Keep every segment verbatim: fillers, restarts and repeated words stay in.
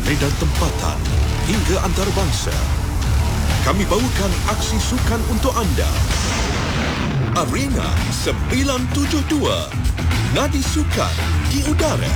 medan tempatan hingga antarabangsa. Kami bawakan aksi sukan untuk anda. Arena sembilan tujuh dua. Nadi sukan di udara.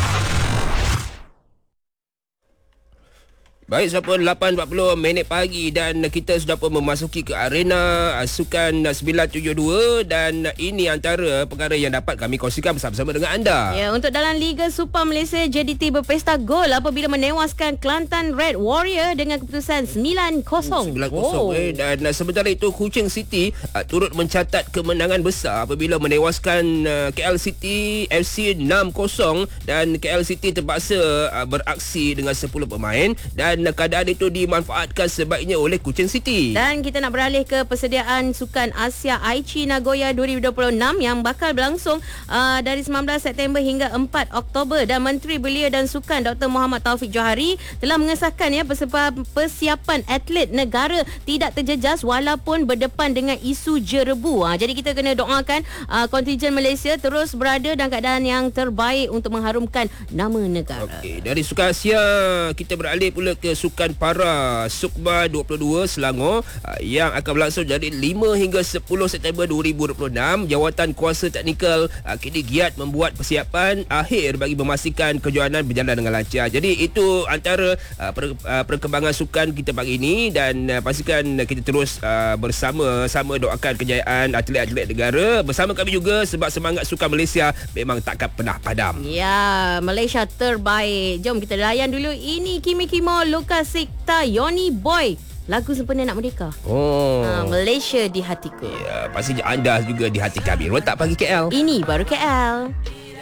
Baik, sampai lapan empat puluh minit pagi dan kita sudah pun memasuki ke arena sukan sembilan tujuh dua dan ini antara perkara yang dapat kami kongsikan bersama-sama dengan anda. Ya, untuk dalam Liga Super Malaysia, J D T berpesta gol apabila menewaskan Kelantan Red Warrior dengan keputusan sembilan kosong. sembilan kosong oh. eh. Dan uh, sementara itu Kuching City uh, turut mencatat kemenangan besar apabila menewaskan uh, K L City F C enam kosong dan K L City terpaksa uh, beraksi dengan sepuluh pemain dan keadaan itu dimanfaatkan sebaiknya oleh Kuching City. Dan kita nak beralih ke persediaan Sukan Asia Aichi Nagoya dua ribu dua puluh enam yang bakal berlangsung uh, dari sembilan belas September hingga empat Oktober dan Menteri Belia dan Sukan Doktor Muhammad Taufik Johari telah mengesahkan ya persiapan atlet negara tidak terjejas walaupun berdepan dengan isu jerebu. Ha, jadi kita kena doakan uh, kontingen Malaysia terus berada dalam keadaan yang terbaik untuk mengharumkan nama negara. Okey, dari Sukan Asia kita beralih pula ke Sukan Para Sukma dua puluh dua Selangor yang akan berlangsung dari lima hingga sepuluh September dua ribu dua puluh enam. Jawatan Kuasa Teknikal kini giat membuat persiapan akhir bagi memastikan kejohanan berjalan dengan lancar. Jadi itu antara perkembangan sukan kita pagi ini dan pastikan kita terus bersama-sama doakan kejayaan atlet-atlet negara bersama kami juga sebab semangat sukan Malaysia memang takkan pernah padam. Ya, Malaysia terbaik. Jom kita layan dulu ini Kimi Kimo Luka Sikta Yoni Boy, lagu Sempena Nak Merdeka. Oh, ha, Malaysia di hatiku. Ya, pastinya anda juga di hati kami. Rotak pagi K L. Ini baru K L.